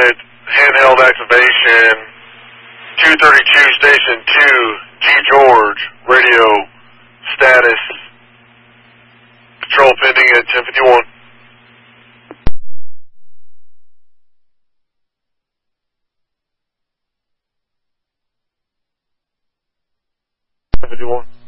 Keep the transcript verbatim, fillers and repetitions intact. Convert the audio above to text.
unit, handheld activation, two thirty-two, station two, G George, radio status, control pending at ten fifty-one. ten fifty-one.